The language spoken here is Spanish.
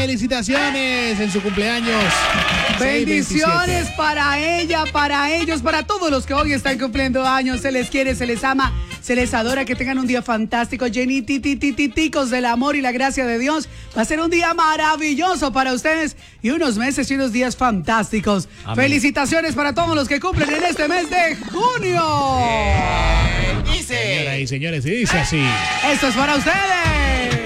felicitaciones en su cumpleaños. Bendiciones para ella, para ellos, para todos los que hoy están cumpliendo años. Se les quiere, se les ama, se les adora. Que tengan un día fantástico, llenititicos del amor y la gracia de Dios. Va a ser un día maravilloso para ustedes y unos meses y unos días fantásticos. Amén. Felicitaciones para todos los que cumplen en este mes de junio. Dice. Señoras y señores, dice así. Esto es para ustedes.